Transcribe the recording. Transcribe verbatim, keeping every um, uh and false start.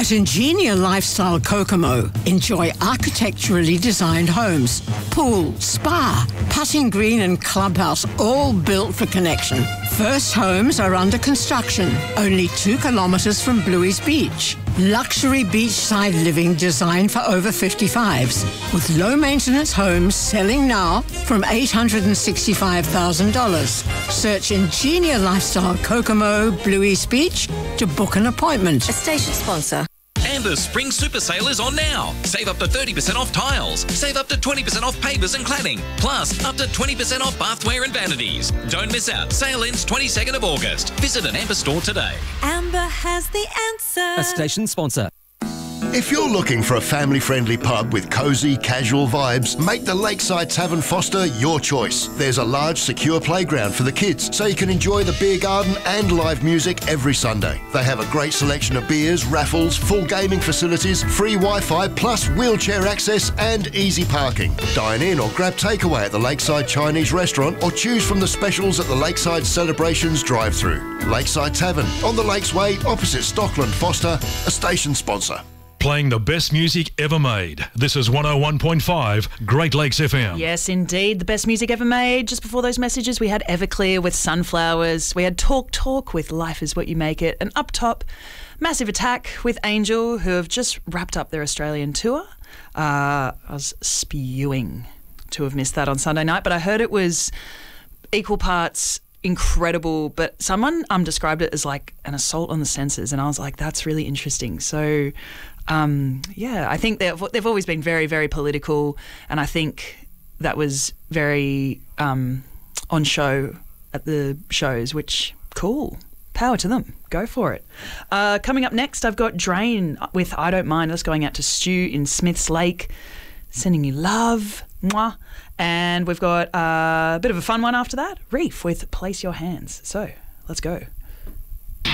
At Ingenia Lifestyle Kokomo, enjoy architecturally designed homes, pool, spa, putting green and clubhouse, all built for connection. First homes are under construction, only two kilometres from Bluey's Beach. Luxury beachside living designed for over fifty-fives, with low-maintenance homes selling now from eight hundred sixty-five thousand dollars. Search Ingenia Lifestyle Kokomo, Bluey's Beach to book an appointment. A station sponsor. Amber's Spring Super Sale is on now. Save up to thirty percent off tiles. Save up to twenty percent off pavers and cladding. Plus, up to twenty percent off bathware and vanities. Don't miss out. Sale ends twenty-second of August. Visit an Amber store today. Amber has the answer. A station sponsor. If you're looking for a family-friendly pub with cosy, casual vibes, make the Lakeside Tavern Foster your choice. There's a large, secure playground for the kids, so you can enjoy the beer garden and live music every Sunday. They have a great selection of beers, raffles, full gaming facilities, free Wi-Fi, plus wheelchair access and easy parking. Dine in or grab takeaway at the Lakeside Chinese restaurant or choose from the specials at the Lakeside Celebrations drive-thru. Lakeside Tavern, on the Lakes Way, opposite Stockland Foster, a station sponsor. Playing the best music ever made. This is one oh one point five Great Lakes F M. Yes, indeed. The best music ever made. Just before those messages, we had Everclear with Sunflowers. We had Talk Talk with Life Is What You Make It. And up top, Massive Attack with Angel, who have just wrapped up their Australian tour. Uh, I was spewing to have missed that on Sunday night, but I heard it was equal parts incredible, but someone um described it as like an assault on the senses, and I was like, that's really interesting. So um yeah, I think they've, they've always been very, very political, and I think that was very um on show at the shows, which cool, power to them, go for it. Uh coming up next, I've got Drain with I Don't Mind. That's going out to Stu in Smiths Lake, sending you love. Mwah. And we've got uh, a bit of a fun one after that, Reef with Place Your Hands. So let's go.